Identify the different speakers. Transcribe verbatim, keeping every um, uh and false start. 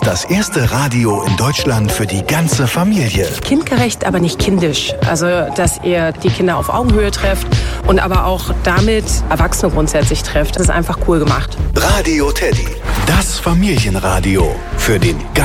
Speaker 1: Das erste Radio in Deutschland für die ganze Familie.
Speaker 2: Kindgerecht, aber nicht kindisch. Also, dass ihr die Kinder auf Augenhöhe trefft und aber auch damit Erwachsene grundsätzlich trefft. Das ist einfach cool gemacht.
Speaker 1: Radio Teddy, das Familienradio für den ganzen